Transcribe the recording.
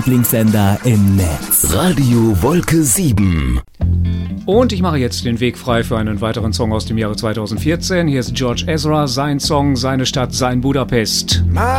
Lieblingssender im Netz. Radio Wolke 7. Und ich mache jetzt den Weg frei für einen weiteren Song aus dem Jahre 2014. Hier ist George Ezra, sein Song, seine Stadt, sein Budapest.